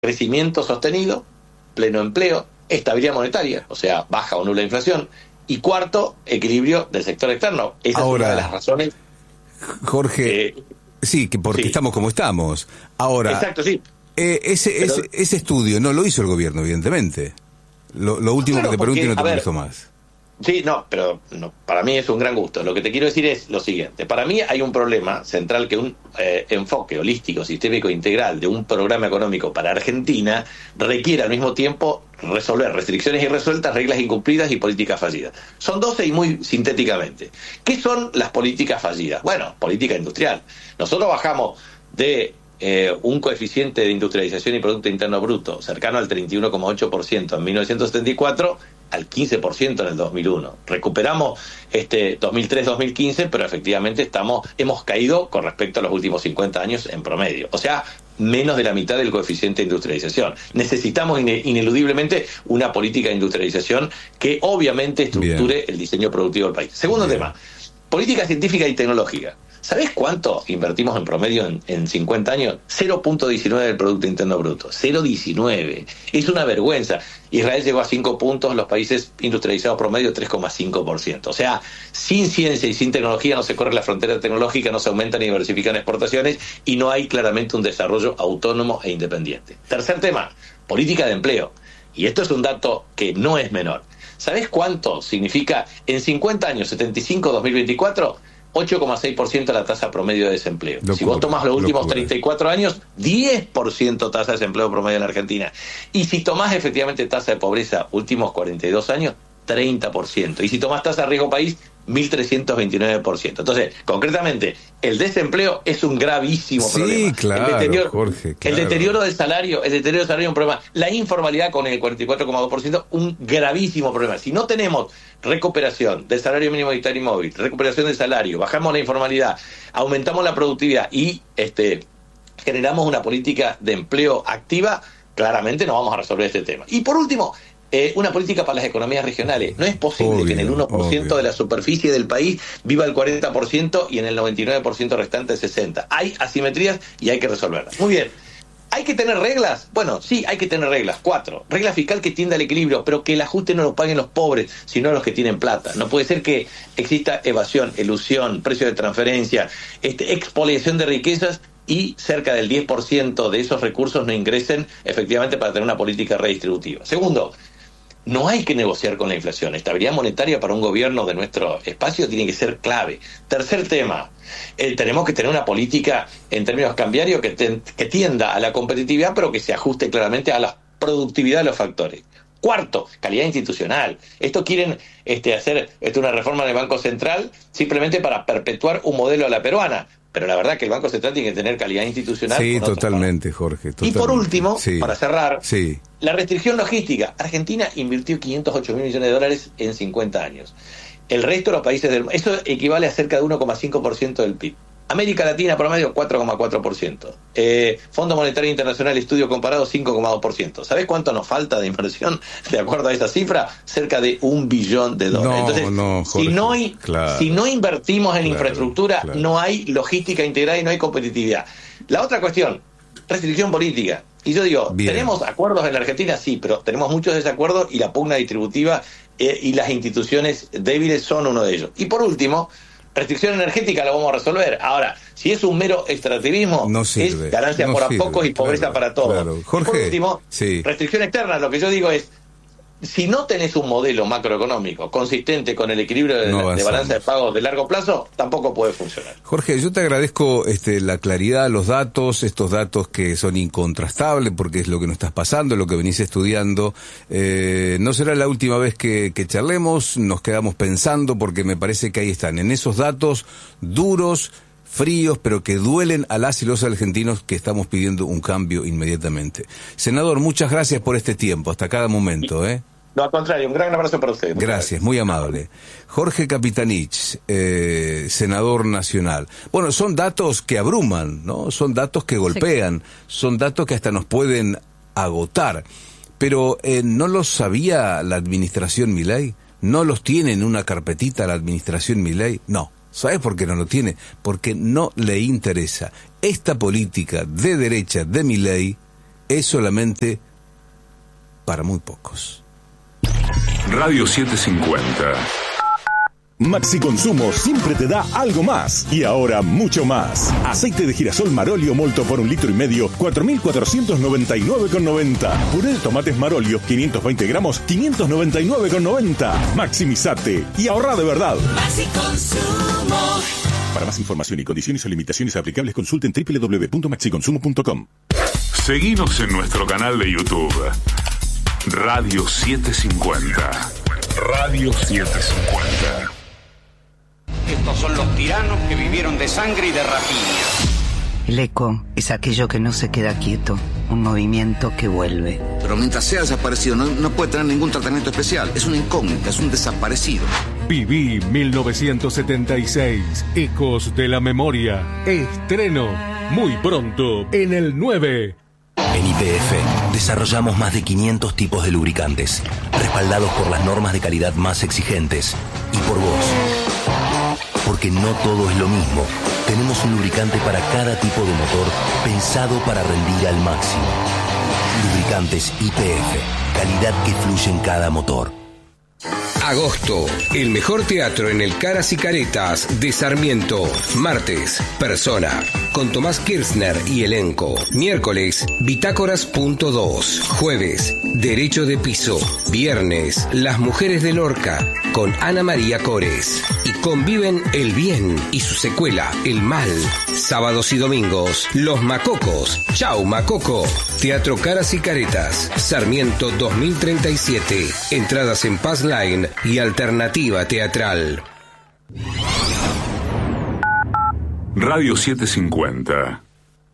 crecimiento sostenido, pleno empleo, estabilidad monetaria, o sea, baja o nula inflación, y cuarto, equilibrio del sector externo. Esa es una de las razones. Jorge, sí, que porque estamos como estamos. Ahora, exacto, sí. Ese estudio no lo hizo el gobierno, evidentemente. Lo último que te pregunto y no te molesto más. Sí, pero para mí es un gran gusto. Lo que te quiero decir es lo siguiente. Para mí hay un problema central, que un enfoque holístico, sistémico, integral de un programa económico para Argentina requiere al mismo tiempo resolver restricciones irresueltas, reglas incumplidas y políticas fallidas. Son 12 y muy sintéticamente. ¿Qué son las políticas fallidas? Bueno, política industrial. Nosotros bajamos de un coeficiente de industrialización y Producto Interno Bruto cercano al 31,8% en 1974 al 15% en el 2001. Recuperamos 2003-2015, pero efectivamente hemos caído con respecto a los últimos 50 años en promedio. O sea, menos de la mitad del coeficiente de industrialización. Necesitamos ineludiblemente una política de industrialización que obviamente estructure el diseño productivo del país. Segundo tema, política científica y tecnológica. ¿Sabés cuánto invertimos en promedio en 50 años? 0,19 del Producto Interno Bruto. 0,19. Es una vergüenza. Israel llegó a 5 puntos, los países industrializados promedio 3,5%. O sea, sin ciencia y sin tecnología no se corre la frontera tecnológica, no se aumentan ni diversifican exportaciones y no hay claramente un desarrollo autónomo e independiente. Tercer tema, política de empleo. Y esto es un dato que no es menor. ¿Sabés cuánto significa en 50 años, 75-2024? 8,6% la tasa promedio de desempleo. Locura, si vos tomás los últimos 34 años, 10% tasa de desempleo promedio en Argentina. Y si tomás efectivamente tasa de pobreza últimos 42 años, 30%. Y si tomás tasa de riesgo país, 1.329%. Entonces, concretamente, el desempleo es un gravísimo problema. Sí, claro, Jorge, claro. El deterioro del salario es un problema. La informalidad con el 44,2%, un gravísimo problema. Si no tenemos recuperación del salario mínimo vital y móvil, recuperación del salario, bajamos la informalidad, aumentamos la productividad y generamos una política de empleo activa, claramente no vamos a resolver este tema. Y por último, una política para las economías regionales. No es posible que en el 1% de la superficie del país viva el 40% y en el 99% restante el 60%. Hay asimetrías y hay que resolverlas. Muy bien. ¿Hay que tener reglas? Bueno, sí, hay que tener reglas. 4. Regla fiscal que tienda al equilibrio, pero que el ajuste no lo paguen los pobres, sino los que tienen plata. No puede ser que exista evasión, elusión, precio de transferencia, expoliación de riquezas y cerca del 10% de esos recursos no ingresen efectivamente para tener una política redistributiva. Segundo, no hay que negociar con la inflación. Estabilidad monetaria para un gobierno de nuestro espacio tiene que ser clave. Tercer tema, tenemos que tener una política en términos cambiarios que tienda a la competitividad, pero que se ajuste claramente a la productividad de los factores. Cuarto, calidad institucional. Esto quieren hacer una reforma del Banco Central simplemente para perpetuar un modelo a la peruana. Pero la verdad que el Banco Central tiene que tener calidad institucional. Sí, totalmente, Jorge. Totalmente. Y por último, para cerrar, la restricción logística. Argentina invirtió 508 mil millones de dólares en 50 años. El resto de los países del mundo, eso equivale a cerca de 1,5% del PIB. América Latina promedio 4,4%. Fondo Monetario Internacional estudio comparado 5,2%. ¿Sabés cuánto nos falta de inversión de acuerdo a esa cifra? Cerca de $1 billón. Entonces, Jorge, si no invertimos en infraestructura, no hay logística integrada y no hay competitividad. La otra cuestión, restricción política. Y yo digo, ¿tenemos acuerdos en la Argentina? Sí, pero tenemos muchos desacuerdos y la pugna distributiva y las instituciones débiles son uno de ellos. Y por último, restricción energética la vamos a resolver. Ahora, si es un mero extractivismo, no sirve, es ganancia por a pocos y pobreza para todos. Claro. Jorge, por último, restricción externa, lo que yo digo es, si no tenés un modelo macroeconómico consistente con el equilibrio de balanza de pagos de largo plazo, tampoco puede funcionar. Jorge, yo te agradezco la claridad, los datos, estos datos que son incontrastables, porque es lo que nos estás pasando, lo que venís estudiando. No será la última vez que charlemos, nos quedamos pensando, porque me parece que ahí están, en esos datos duros, fríos, pero que duelen a las y los argentinos que estamos pidiendo un cambio inmediatamente. Senador, muchas gracias por este tiempo, hasta cada momento, No, al contrario, un gran abrazo para usted. Gracias, muy amable. Jorge Capitanich, senador nacional. Bueno, son datos que abruman, ¿no? Son datos que golpean, son datos que hasta nos pueden agotar. Pero, ¿no los sabía la administración Milei? ¿No los tiene en una carpetita la administración Milei? No. ¿Sabes por qué no lo tiene? Porque no le interesa. Esta política de derecha de Milei es solamente para muy pocos. Radio 750. Maxi Consumo siempre te da algo más. Y ahora mucho más. Aceite de girasol Marolio Molto por 1,5 litros, 4.499,90. Puré de tomates Marolio, 520 gramos, 599,90. Maximizate y ahorra de verdad. Maxi Consumo. Para más información y condiciones o limitaciones aplicables, consulten www.maxiconsumo.com. Seguinos en nuestro canal de YouTube. Radio 750. Radio 750. Estos son los tiranos que vivieron de sangre y de rapiña. El eco es aquello que no se queda quieto, un movimiento que vuelve. Pero mientras sea desaparecido no puede tener ningún tratamiento especial. Es una incógnita, es un desaparecido. Viví 1976, Ecos de la Memoria. Estreno muy pronto en el 9. En YPF desarrollamos más de 500 tipos de lubricantes, respaldados por las normas de calidad más exigentes y por vos. Porque no todo es lo mismo. Tenemos un lubricante para cada tipo de motor pensado para rendir al máximo. Lubricantes YPF, calidad que fluye en cada motor. Agosto, el mejor teatro en el Caras y Caretas de Sarmiento. Martes, Persona, con Tomás Kirchner y elenco. Miércoles, Bitácoras.2. Jueves, Derecho de Piso. Viernes, Las Mujeres de Lorca, con Ana María Cores. Y conviven el bien y su secuela, el mal. Sábados y domingos, Los Macocos. Chau, Macoco. Teatro Caras y Caretas, Sarmiento 2037. Entradas en Passline y Alternativa Teatral. Radio 750.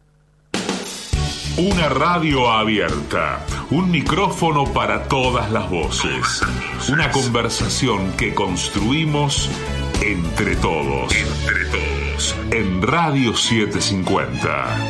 Una radio abierta, un micrófono para todas las voces, una conversación que construimos entre todos, en Radio 750.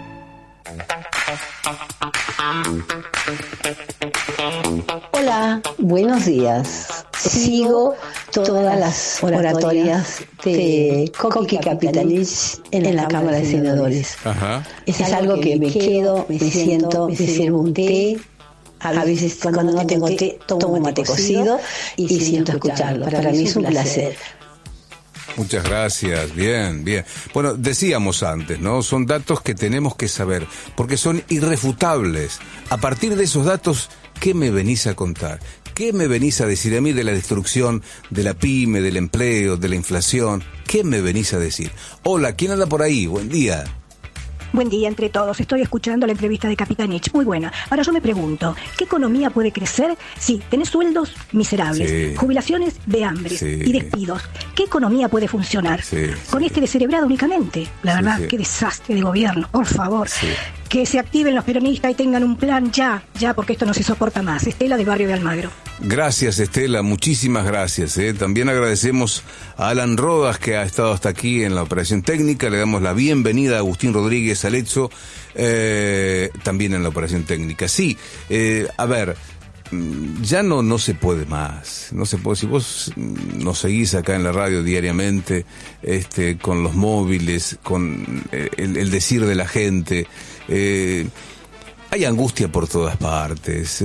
Hola, buenos días. Sigo todas las oratorias de Coqui Capitanich en la Cámara de Senadores. Ajá. Es algo que me quedo, me siento, me sirvo un té. A veces cuando no tengo té, tomo un mate cocido y siento escucharlo. Para mí es un placer. Muchas gracias, bien, bien. Bueno, decíamos antes, ¿no? Son datos que tenemos que saber, porque son irrefutables. A partir de esos datos, ¿qué me venís a contar? ¿Qué me venís a decir a mí de la destrucción de la pyme, del empleo, de la inflación? ¿Qué me venís a decir? Hola, ¿quién anda por ahí? Buen día. Buen día entre todos. Estoy escuchando la entrevista de Capitanich. Muy buena. Ahora yo me pregunto, ¿qué economía puede crecer si tenés sueldos miserables, Sí. jubilaciones de hambre Sí. y despidos? ¿Qué economía puede funcionar Sí. con este descerebrado únicamente? La Sí, verdad, sí. qué desastre de gobierno. Por favor. Sí. Que se activen los peronistas y tengan un plan ya, porque esto no se soporta más. Estela de Barrio de Almagro. Gracias, Estela, muchísimas gracias. También agradecemos a Alan Rodas, que ha estado hasta aquí en la operación técnica. Le damos la bienvenida a Agustín Rodríguez Alecho, también en la operación técnica. Sí, a ver, ya no se puede más. No se puede. Si vos nos seguís acá en la radio diariamente, con los móviles, con el decir de la gente, hay angustia por todas partes.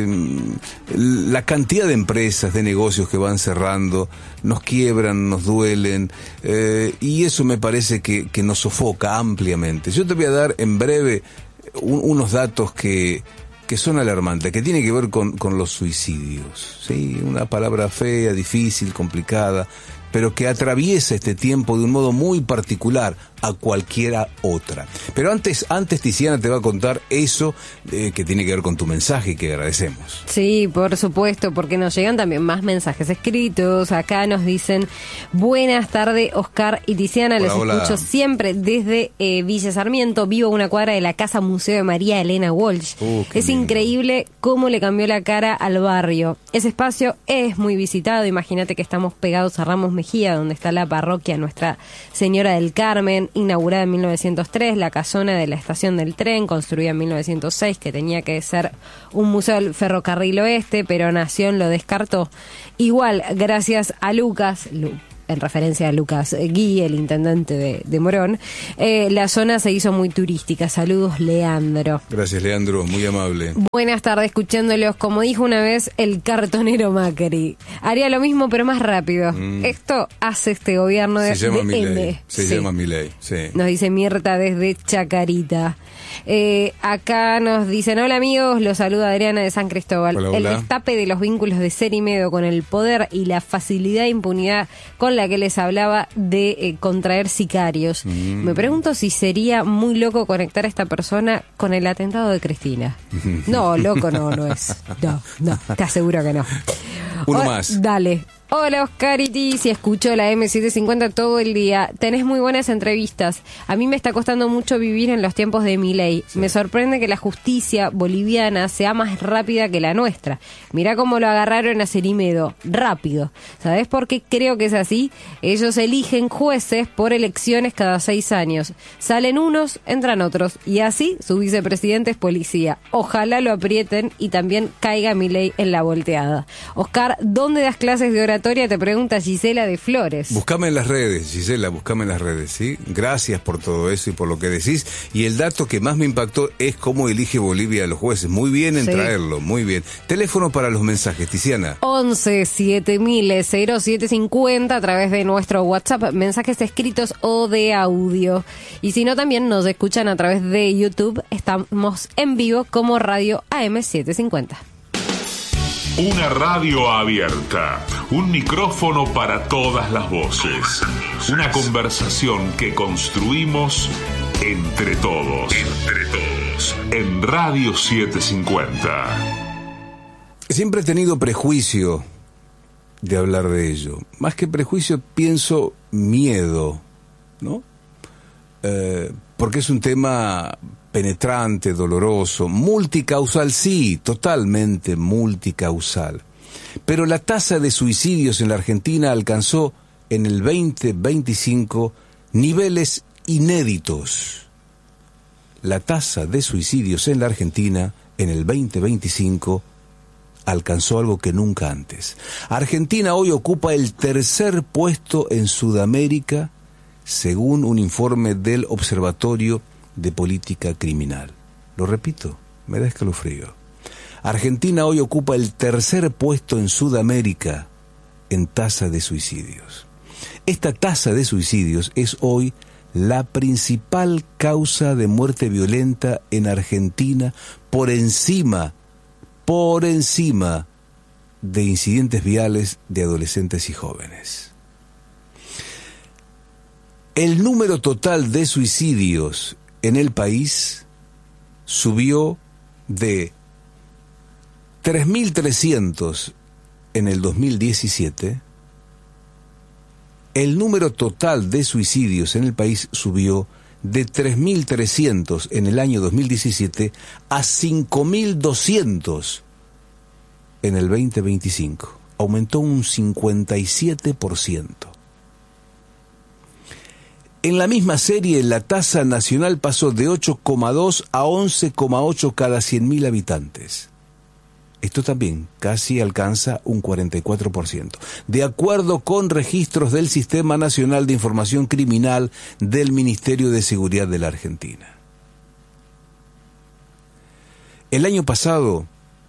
La cantidad de empresas, de negocios que van cerrando, nos quiebran, nos duelen, y eso me parece que nos sofoca ampliamente. Yo te voy a dar en breve unos datos que son alarmantes, que tienen que ver con los suicidios. ¿Sí? Una palabra fea, difícil, complicada, pero que atraviesa este tiempo de un modo muy particular a cualquiera otra. Pero antes Tiziana te va a contar eso que tiene que ver con tu mensaje y que agradecemos. Sí, por supuesto, porque nos llegan también más mensajes escritos. Acá nos dicen, buenas tardes, Oscar y Tiziana, Hola, los hola. escucho siempre desde Villa Sarmiento, vivo a una cuadra de la Casa Museo de María Elena Walsh. Qué Es lindo. increíble cómo le cambió la cara al barrio. Ese espacio es muy visitado, imagínate que estamos pegados a Ramos Mejía, donde está la parroquia Nuestra Señora del Carmen, inaugurada en 1903, la casona de la estación del tren, construida en 1906, que tenía que ser un museo del ferrocarril oeste, pero Nación lo descartó. Igual, gracias a Lucas en referencia a Lucas Gui, el intendente de Morón, la zona se hizo muy turística. Saludos, Leandro. Gracias, Leandro, muy amable. Buenas tardes, escuchándolos. Como dijo una vez el cartonero Macri, haría lo mismo pero más rápido. Esto hace este gobierno de M. Se llama Milei, sí. Nos dice Mirta desde Chacarita. Acá nos dicen: hola amigos, los saluda Adriana de San Cristóbal. Hola, hola. El destape de los vínculos de Cerimedo con el poder y la facilidad e impunidad con la que les hablaba de contraer sicarios. Me pregunto si sería muy loco conectar a esta persona con el atentado de Cristina. No, loco no es. No, te aseguro que no. Uno más. Dale. Hola Oscariti, si escucho la M750 todo el día. Tenés muy buenas entrevistas. A mí me está costando mucho vivir en los tiempos de Milei. Sí. Me sorprende que la justicia boliviana sea más rápida que la nuestra. Mirá cómo lo agarraron a Cerimedo. Rápido. ¿Sabés por qué creo que es así? Ellos eligen jueces por elecciones cada 6 años. Salen unos, entran otros. Y así su vicepresidente es policía. Ojalá lo aprieten y también caiga Milei en la volteada. Oscar, ¿dónde das clases de oratoria? Te pregunta Gisela de Flores. Buscame en las redes, Gisela, buscame en las redes, ¿sí? Gracias por todo eso y por lo que decís. Y el dato que más me impactó es cómo elige Bolivia a los jueces. Muy bien en traerlo, muy bien. Teléfono para los mensajes, Tiziana. 11 7000 0750 a través de nuestro WhatsApp, mensajes escritos o de audio. Y si no, también nos escuchan a través de YouTube. Estamos en vivo como Radio AM750. Una radio abierta, un micrófono para todas las voces, una conversación que construimos entre todos, en Radio 750. Siempre he tenido prejuicio de hablar de ello. Más que prejuicio, pienso miedo, ¿no? Porque es un tema penetrante, doloroso, multicausal, sí, totalmente multicausal. Pero la tasa de suicidios en la Argentina alcanzó en el 2025 niveles inéditos. La tasa de suicidios en la Argentina en el 2025 alcanzó algo que nunca antes. Argentina hoy ocupa el 3er puesto en Sudamérica, según un informe del Observatorio de Política Criminal. Lo repito, me da escalofrío. Argentina hoy ocupa el 3er puesto en Sudamérica en tasa de suicidios. Esta tasa de suicidios es hoy la principal causa de muerte violenta en Argentina, por encima de incidentes viales de adolescentes y jóvenes. El número total de suicidios en el país subió de 3.300 en el 2017. El número total de suicidios en el país subió de 3.300 en el año 2017 a 5.200 en el 2025. Aumentó un 57%. En la misma serie, la tasa nacional pasó de 8,2 a 11,8 cada 100.000 habitantes. Esto también casi alcanza un 44%. De acuerdo con registros del Sistema Nacional de Información Criminal del Ministerio de Seguridad de la Argentina. El año pasado,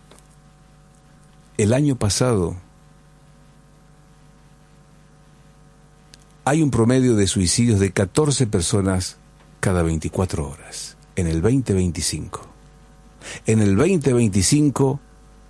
hay un promedio de suicidios de 14 personas cada 24 horas, en el 2025. En el 2025,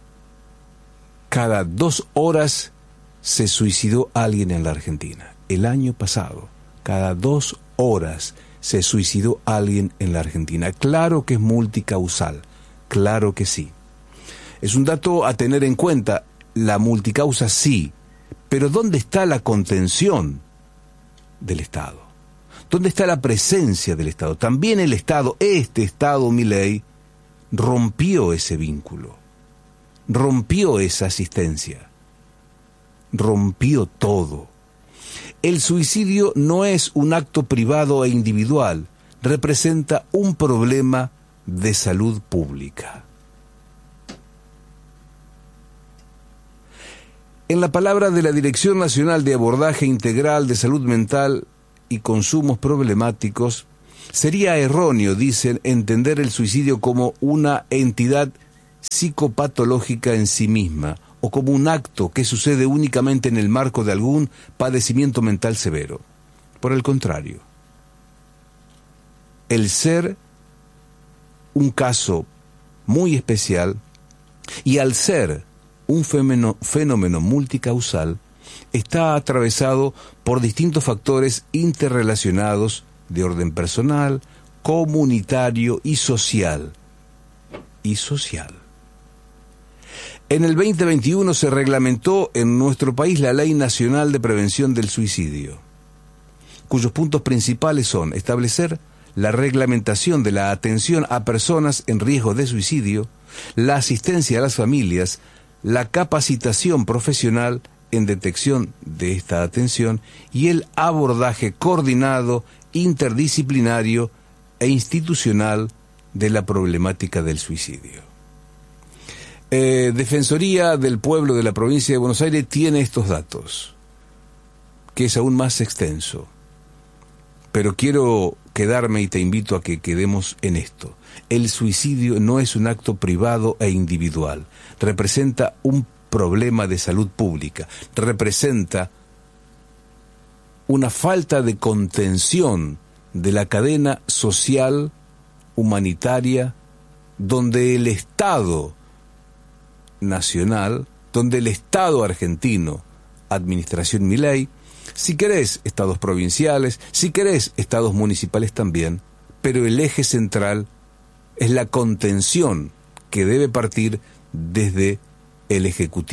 cada 2 horas se suicidó alguien en la Argentina. El año pasado, cada 2 horas se suicidó alguien en la Argentina. Claro que es multicausal, claro que sí. Es un dato a tener en cuenta, la multicausa sí, pero ¿dónde está la contención del Estado? ¿Dónde está la presencia del Estado? También el Estado, este Estado Milei, rompió ese vínculo, rompió esa asistencia, rompió todo. El suicidio no es un acto privado e individual, representa un problema de salud pública. En la palabra de la Dirección Nacional de Abordaje Integral de Salud Mental y Consumos Problemáticos, sería erróneo, dicen, entender el suicidio como una entidad psicopatológica en sí misma o como un acto que sucede únicamente en el marco de algún padecimiento mental severo. Por el contrario, el ser un caso muy especial y al ser un fenómeno multicausal, está atravesado por distintos factores interrelacionados de orden personal, comunitario y social. En el 2021 se reglamentó en nuestro país la Ley Nacional de Prevención del Suicidio, cuyos puntos principales son establecer la reglamentación de la atención a personas en riesgo de suicidio, la asistencia a las familias, la capacitación profesional en detección de esta atención y el abordaje coordinado, interdisciplinario e institucional de la problemática del suicidio. Defensoría del Pueblo de la Provincia de Buenos Aires tiene estos datos, que es aún más extenso, pero quiero quedarme y te invito a que quedemos en esto. El suicidio no es un acto privado e individual, representa un problema de salud pública, representa una falta de contención de la cadena social, humanitaria, donde el Estado nacional, donde el Estado argentino, administración Milei, si querés estados provinciales, si querés estados municipales también, pero el eje central es la contención que debe partir desde el Ejecutivo.